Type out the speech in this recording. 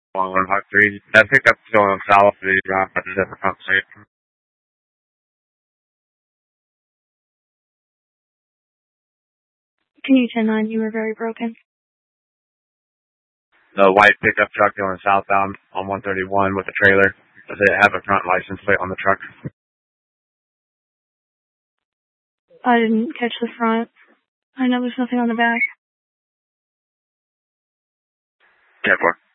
113. That pickup's going south of the drive at a different pump station. Can you 10-9? You were very broken. The white pickup truck going southbound on 131 with a trailer. Does it have a front license plate on the truck? I didn't catch the front. I know there's nothing on the back. 10-4.